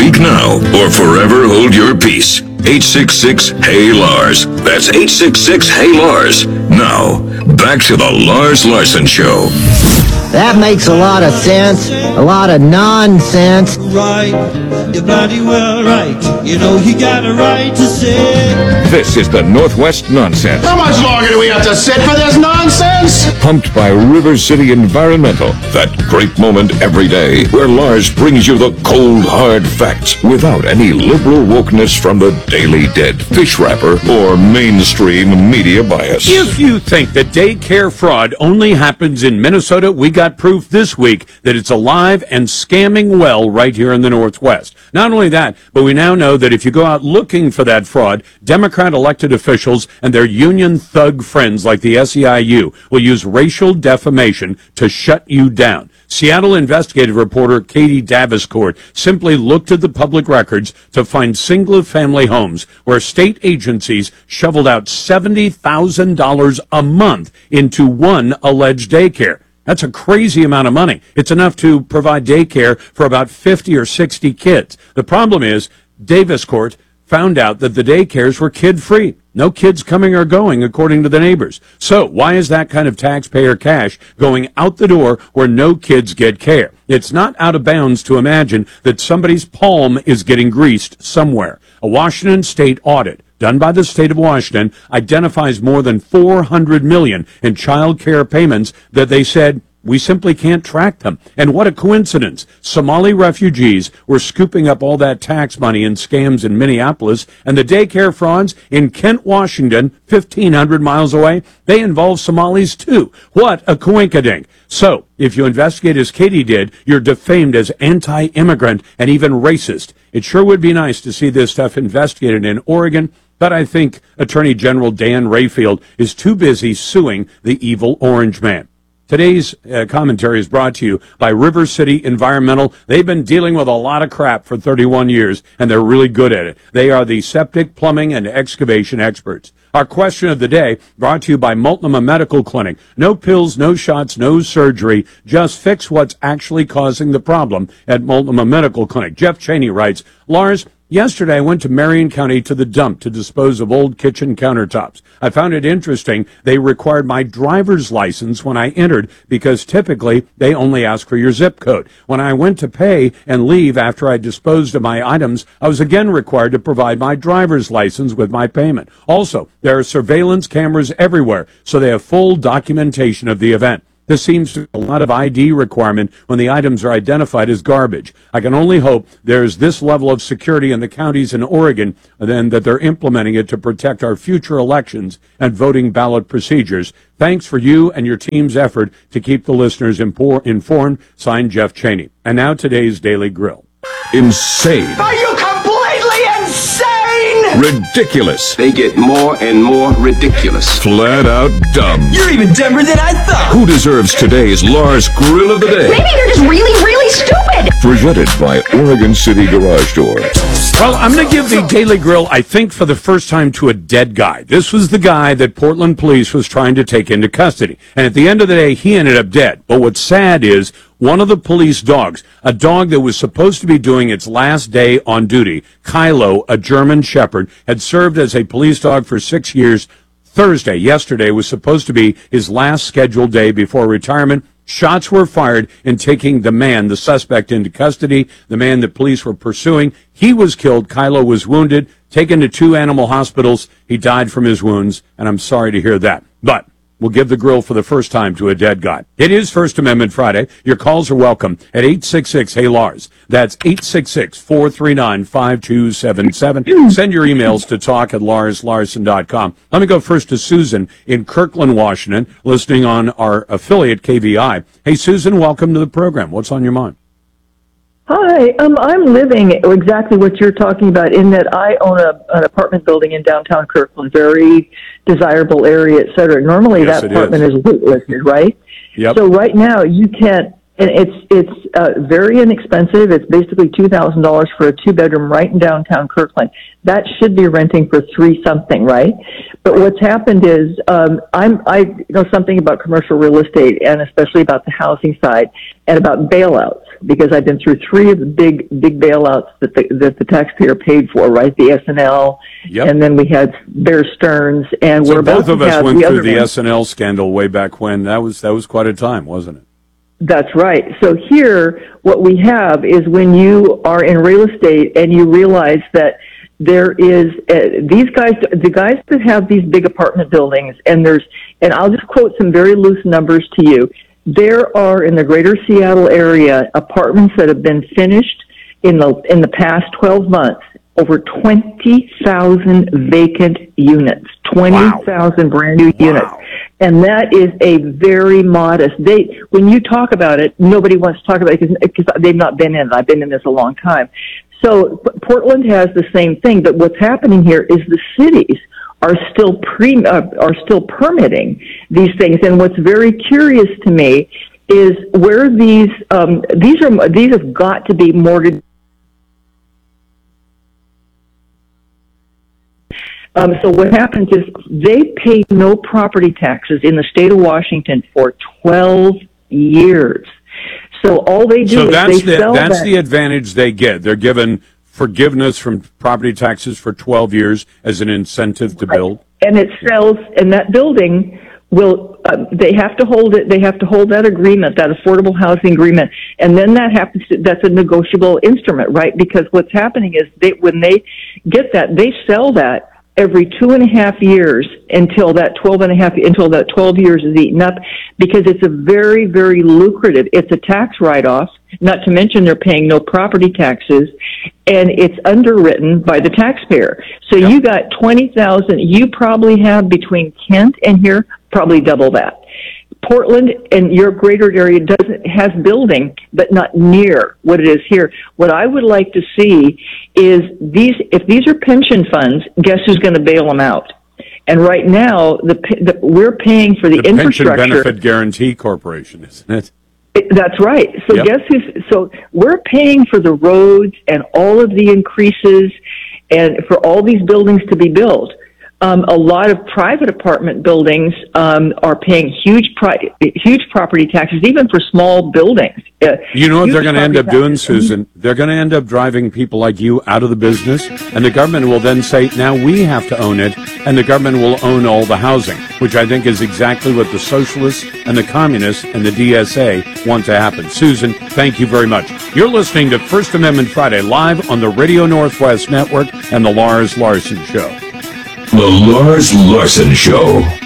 Speak now or forever hold your peace. 866-HEY-LARS. That's 866-HEY-LARS. Now, back to the Lars Larson Show. That makes a lot of sense. A lot of nonsense. Right, you're bloody well right. You know you got a right to say. This is the Northwest Nonsense. How much longer do we have to sit for this nonsense? Pumped by River City Environmental. That great moment every day where Lars brings you the cold, hard facts without any liberal wokeness from the Daily Dead fish wrapper or mainstream media bias. If you think that daycare fraud only happens in Minnesota, we got proof this week that it's alive and scamming well right here in the Northwest. Not only that, but we now know that if you go out looking for that fraud, Democrat elected officials and their union thug friends like the SEIU will use racial defamation to shut you down. Seattle investigative reporter Katie Daviscourt simply looked at the public records to find single-family homes where state agencies shoveled out $70,000 a month into one alleged daycare. That's a crazy amount of money. It's enough to provide daycare for about 50 or 60 kids. The problem is Daviscourt found out that the daycares were kid-free. No kids coming or going, according to the neighbors. So why is that kind of taxpayer cash going out the door where no kids get care? It's not out of bounds to imagine that somebody's palm is getting greased somewhere. A Washington state audit done by the state of Washington identifies more than $400 million in child care payments that they said we simply can't track them. And what a coincidence. Somali refugees were scooping up all that tax money in scams in Minneapolis, and the daycare frauds in Kent, Washington, 1,500 miles away, they involve Somalis too. What a coinkydink. So, if you investigate as Katie did, you're defamed as anti-immigrant and even racist. It sure would be nice to see this stuff investigated in Oregon, but I think Attorney General Dan Rayfield is too busy suing the evil orange man. Today's commentary is brought to you by River City Environmental. They've been dealing with a lot of crap for 31 years, and they're really good at it. They are the septic, plumbing, and excavation experts. Our question of the day brought to you by Multnomah Medical Clinic. No pills, no shots, no surgery. Just fix what's actually causing the problem at Multnomah Medical Clinic. Jeff Cheney writes, Lars, yesterday I went to Marion County to the dump to dispose of old kitchen countertops. I found it interesting they required my driver's license when I entered because typically they only ask for your zip code. When I went to pay and leave after I disposed of my items, I was again required to provide my driver's license with my payment. Also, there are surveillance cameras everywhere, so they have full documentation of the event. This seems to be a lot of ID requirement when the items are identified as garbage. I can only hope there's this level of security in the counties in Oregon and that they're implementing it to protect our future elections and voting ballot procedures. Thanks for you and your team's effort to keep the listeners informed. Signed, Jeff Cheney. And now today's Daily Grill. Insane. Are you completely insane? Ridiculous. They get more and more ridiculous. Flat out dumb. You're even dumber than I thought. Who deserves today's Lars Grill of the Day? Maybe they're just really, really stupid. Presented by Oregon City Garage Door. Well, I'm going to give the Daily Grill, I think, for the first time to a dead guy. This was the guy that Portland police was trying to take into custody. And at the end of the day, he ended up dead. But what's sad is one of the police dogs, a dog that was supposed to be doing its last day on duty, Kylo, a German Shepherd, had served as a police dog for 6 years. Yesterday, was supposed to be his last scheduled day before retirement. Shots were fired in taking the suspect, into custody, the man that police were pursuing. He was killed. Kylo was wounded, taken to 2 animal hospitals. He died from his wounds, and I'm sorry to hear that. But we'll give the grill for the first time to a dead guy. It is First Amendment Friday. Your calls are welcome at 866-HEY-LARS. That's 866-439-5277. Send your emails to talk@larslarson.com. Let me go first to Susan in Kirkland, Washington, listening on our affiliate KVI. Hey, Susan, welcome to the program. What's on your mind? Hi, I'm living exactly what you're talking about in that I own an apartment building in downtown Kirkland, very desirable area, et cetera. Normally Yes, that apartment is listed, right? Yep. So right now you can't, and it's very inexpensive. It's basically $2,000 for a 2-bedroom right in downtown Kirkland. That should be renting for $3 something, right? But what's happened is I know something about commercial real estate and especially about the housing side and about bailouts. because I've been through 3 of the big bailouts that the taxpayer paid for, right? The SNL, and then we had Bear Stearns, and so we're about both of to us have went the through other the one. SNL scandal way back when. That was quite a time, wasn't it? That's right. So here, what we have is when you are in real estate and you realize that there is these guys, the guys that have these big apartment buildings, and I'll just quote some very loose numbers to you. There are in the greater Seattle area apartments that have been finished in the past 12 months, over 20,000 vacant units, 20,000 brand new units. And that is a very modest. When you talk about it, nobody wants to talk about it because they've not been in it. I've been in this a long time. So Portland has the same thing, but what's happening here is the cities are still permitting these things. And what's very curious to me is where these have got to be mortgaged. So what happens is they pay no property taxes in the state of Washington for 12 years. So all they do is they sell that. That's the advantage they get. They're given forgiveness from property taxes for 12 years as an incentive to build. And it sells, and that building will, they have to hold it, they have to hold that agreement, that affordable housing agreement, and then that's a negotiable instrument, right? Because what's happening is when they get that, they sell that every 2.5 years until that 12 years is eaten up, because it's a very, very lucrative. It's a tax write-off, not to mention they're paying no property taxes, and it's underwritten by the taxpayer. So you got 20,000. You probably have between Kent and here probably double that. Portland and your greater area has building, but not near what it is here. What I would like to see is if these are pension funds, guess who's going to bail them out? And right now, we're paying for the infrastructure. Pension Benefit Guarantee Corporation, isn't it? That's right. So so we're paying for the roads and all of the increases and for all these buildings to be built. A lot of private apartment buildings are paying huge property taxes, even for small buildings. You know what they're going to end up doing, Susan? They're going to end up driving people like you out of the business, and the government will then say, now we have to own it, and the government will own all the housing, which I think is exactly what the socialists and the communists and the DSA want to happen. Susan, thank you very much. You're listening to First Amendment Friday live on the Radio Northwest Network and the Lars Larson Show. The Lars Larson Show.